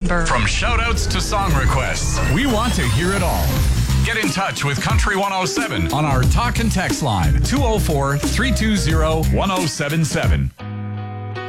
number. From shout-outs to song requests, we want to hear it all. Get in touch with Country 107 on our talk and text line, 204-320-1077.